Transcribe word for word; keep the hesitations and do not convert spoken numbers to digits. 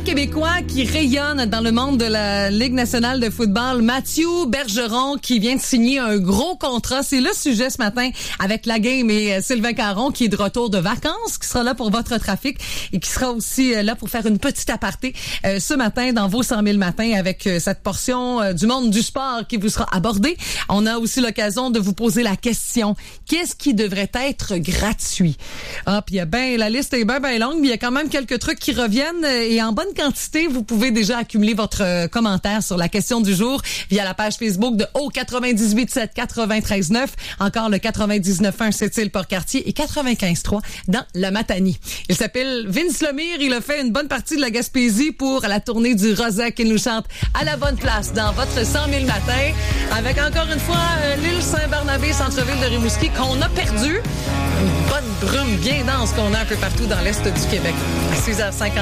Québécois qui rayonne dans le monde de la Ligue nationale de football, Mathieu Bergeron, qui vient de signer un gros contrat. C'est le sujet ce matin avec la game et euh, Sylvain Caron, qui est de retour de vacances, qui sera là pour votre trafic et qui sera aussi euh, là pour faire une petite aparté euh, ce matin dans vos cent mille matins avec euh, cette portion euh, du monde du sport qui vous sera abordée. On a aussi l'occasion de vous poser la question, qu'est-ce qui devrait être gratuit? Ah, puis il y a ben, la liste est bien, bien longue, mais il y a quand même quelques trucs qui reviennent et en bonne quantité. Vous pouvez déjà accumuler votre euh, commentaire sur la question du jour via la page Facebook de O quatre-vingt-dix-huit sept quatre-vingt-treize neuf, encore le quatre-vingt-dix-neuf un Sept-Îles-Port-Cartier et quatre-vingt-quinze trois dans la Matanie. Il s'appelle Vince Lemire, il a fait une bonne partie de la Gaspésie pour la tournée du Rosac. Il nous chante à la bonne place dans votre cent mille matins avec encore une fois euh, l'île Saint-Barnabé, centre-ville de Rimouski, qu'on a perdu. Une bonne brume bien dense qu'on a un peu partout dans l'est du Québec. À six heures cinquante.